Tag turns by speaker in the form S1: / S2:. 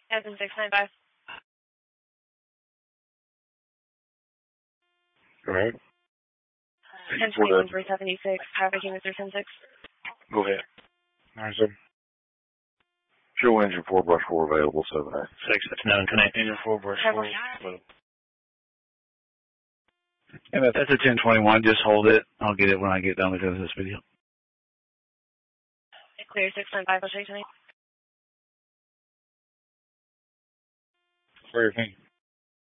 S1: Evan 695.
S2: Go ahead.
S1: 1021 for 76, traffic Mr. 106.
S2: Go ahead. 97. Show engine 4x4 available, 7A.
S3: 6, that's known. Connect.
S2: Engine 4x4 available.
S4: And if that's a 1021, just hold it. I'll get it when I get done with this video.
S1: Clear 695, I'll show you something.
S2: Clear, thank you.